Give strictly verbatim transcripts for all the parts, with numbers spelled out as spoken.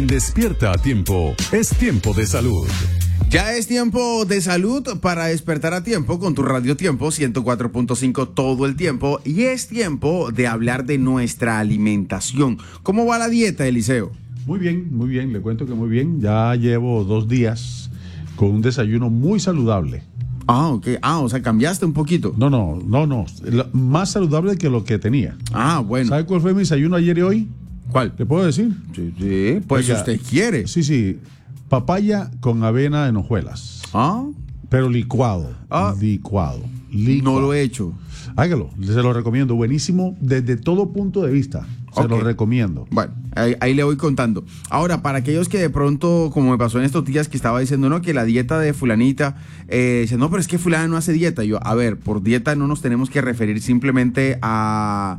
Despierta a tiempo, es tiempo de salud. Ya es tiempo de salud para despertar a tiempo con tu Radio Tiempo ciento cuatro punto cinco todo el tiempo, y es tiempo de hablar de nuestra alimentación. ¿Cómo va la dieta, Eliseo? Muy bien, muy bien, le cuento que muy bien. Ya llevo dos días con un desayuno muy saludable. Ah, ok. Ah, o sea, cambiaste un poquito. No, no, no, no. Más saludable que lo que tenía. Ah, bueno. ¿Sabe cuál fue mi desayuno ayer y hoy? ¿Cuál? ¿Le puedo decir? Sí, sí, pues Oiga, usted quiere. Sí, sí. Papaya con avena en hojuelas. Ah. Pero licuado. Ah. Licuado. Licuado. No lo he hecho. Hágalo, se lo recomiendo. Buenísimo desde todo punto de vista. Se Ok. lo recomiendo. Bueno, ahí, ahí le voy contando. Ahora, para aquellos que de pronto, como me pasó en estos días, que estaba diciendo, no, que la dieta de fulanita, eh, dice, no, pero es que fulana no hace dieta. Yo, a ver, por dieta no nos tenemos que referir simplemente a...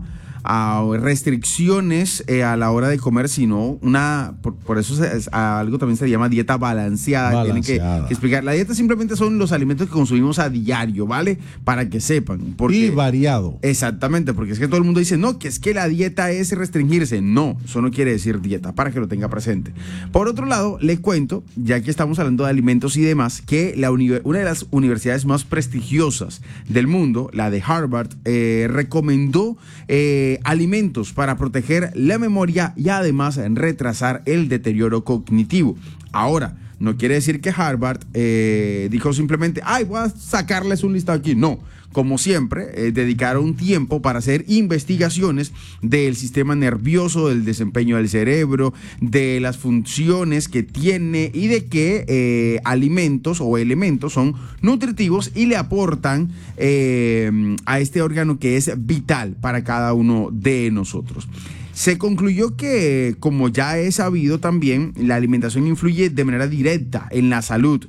a restricciones eh, a la hora de comer, sino una, por, por eso se, es, algo también se llama dieta balanceada. Balanceada. Tienen que, que explicar. La dieta simplemente son los alimentos que consumimos a diario, ¿vale? Para que sepan. Porque, Y variado. Exactamente, porque es que todo el mundo dice, no, que es que la dieta es restringirse. No, eso no quiere decir dieta, para que lo tenga presente. Por otro lado, le cuento, ya que estamos hablando de alimentos y demás, que la uni- una de las universidades más prestigiosas del mundo, la de Harvard, eh, recomendó eh, alimentos para proteger la memoria y además retrasar el deterioro cognitivo. Ahora, no quiere decir que Harvard eh, dijo simplemente, ay, voy a sacarles un listado aquí. No, como siempre, eh, dedicaron tiempo para hacer investigaciones del sistema nervioso, del desempeño del cerebro, de las funciones que tiene y de qué eh, alimentos o elementos son nutritivos y le aportan eh, a este órgano que es vital para cada uno de nosotros. Se concluyó que, como ya he sabido también, la alimentación influye de manera directa en la salud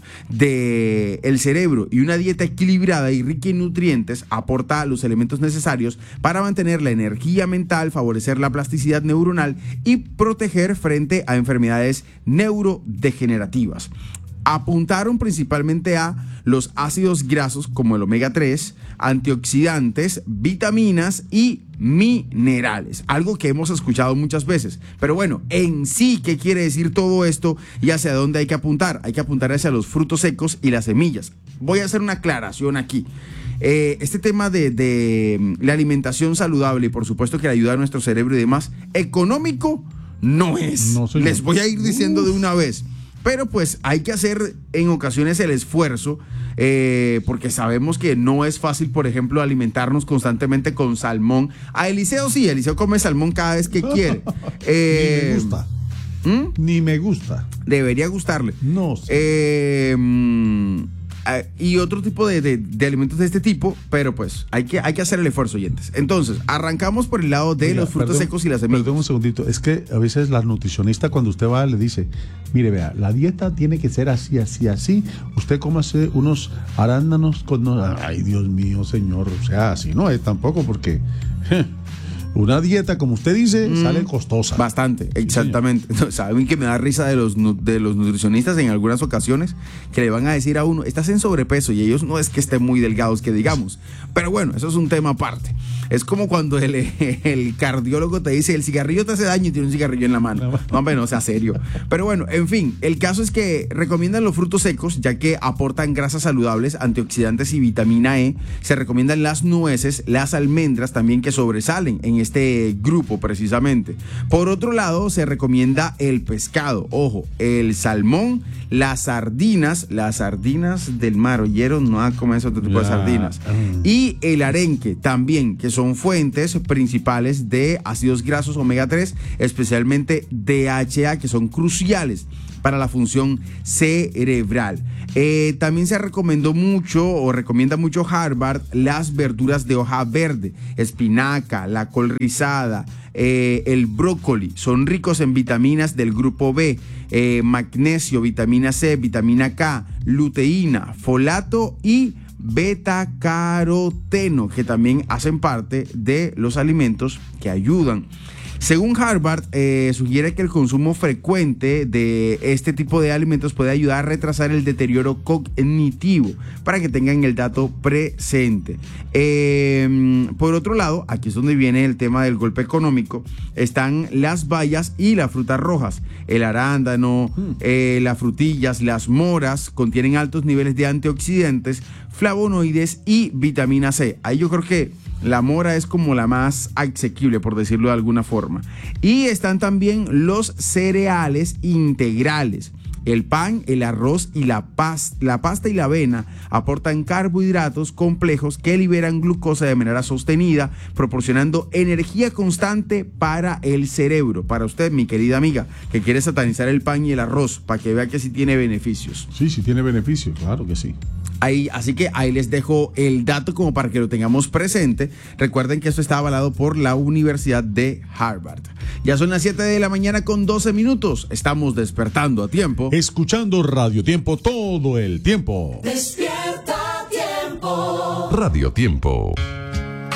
del cerebro, y una dieta equilibrada y rica en nutrientes aporta los elementos necesarios para mantener la energía mental, favorecer la plasticidad neuronal y proteger frente a enfermedades neurodegenerativas. Apuntaron principalmente a los ácidos grasos como el omega tres, antioxidantes, vitaminas y minerales, algo que hemos escuchado muchas veces. Pero bueno, en sí, ¿qué quiere decir todo esto y hacia dónde hay que apuntar? Hay que apuntar hacia los frutos secos y las semillas. Voy a hacer una aclaración aquí. Eh, este tema de, de la alimentación saludable, y por supuesto que le ayuda a nuestro cerebro y demás, económico no es. No, Les voy a ir diciendo de una vez. Pero pues hay que hacer en ocasiones el esfuerzo, eh, porque sabemos que no es fácil, por ejemplo, alimentarnos constantemente con salmón. A Eliseo sí, Eliseo come salmón cada vez que quiere. Eh, Ni me gusta. ¿Mm? Ni me gusta. Debería gustarle. No sé. Eh, mm, eh, y otro tipo de, de, de alimentos de este tipo, pero pues hay que, hay que hacer el esfuerzo, oyentes. Entonces, arrancamos por el lado de Oiga, los frutos perdón, secos y las semillas. Perdón un segundito, es que a veces la nutricionista, cuando usted va, le dice, mire, vea, la dieta tiene que ser así, así, así. Usted cómase unos arándanos con... Ay, Dios mío, señor, o sea, así no es tampoco, porque... Una dieta, como usted dice, mm, sale costosa. Bastante, exactamente. Sí, saben que me da risa de los, de los nutricionistas en algunas ocasiones, que le van a decir a uno, estás en sobrepeso, y ellos no es que estén muy delgados, que digamos. Pero bueno, eso es un tema aparte. Es como cuando el, el cardiólogo te dice, el cigarrillo te hace daño, y tiene un cigarrillo en la mano. No, hombre, no sea serio. Pero bueno, en fin, el caso es que recomiendan los frutos secos, ya que aportan grasas saludables, antioxidantes y vitamina E. Se recomiendan las nueces, las almendras también, que sobresalen en este grupo precisamente. Por otro lado, se recomienda el pescado, ojo, el salmón, las sardinas, las sardinas del mar, oyeron, no comen ese otro tipo de sardinas, y el arenque también, que son fuentes principales de ácidos grasos omega tres, especialmente D H A, que son cruciales para la función cerebral. Eh, también se recomendó mucho, o recomienda mucho Harvard, las verduras de hoja verde, espinaca, la col rizada, eh, el brócoli, son ricos en vitaminas del grupo B, eh, magnesio, vitamina C, vitamina K, luteína, folato y betacaroteno, que también hacen parte de los alimentos que ayudan. Según Harvard, eh, sugiere que el consumo frecuente de este tipo de alimentos puede ayudar a retrasar el deterioro cognitivo, para que tengan el dato presente. Eh, por otro lado, aquí es donde viene el tema del golpe económico, están las bayas y las frutas rojas. El arándano, eh, las frutillas, las moras contienen altos niveles de antioxidantes, flavonoides y vitamina C. Ahí yo creo que la mora es como la más asequible, por decirlo de alguna forma. Y están también los cereales integrales. El pan, el arroz y la pasta, la pasta y la avena aportan carbohidratos complejos que liberan glucosa de manera sostenida, proporcionando energía constante para el cerebro. Para usted, mi querida amiga, que quiere satanizar el pan y el arroz, para que vea que sí tiene beneficios. Sí, sí tiene beneficios, claro que sí. Ahí, así que ahí les dejo el dato como para que lo tengamos presente. Recuerden que esto está avalado por la Universidad de Harvard. Ya son las siete de la mañana con doce minutos. Estamos despertando a tiempo. Escuchando Radio Tiempo todo el tiempo. Despierta Tiempo. Radio Tiempo.